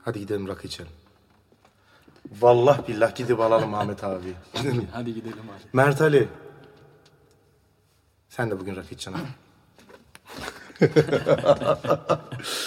Hadi gidelim rakı içelim. Vallahi billah gidip alalım Ahmet abi. Hadi gidelim abi. Mert Ali. Sen de bugün rakı içeceksin abi.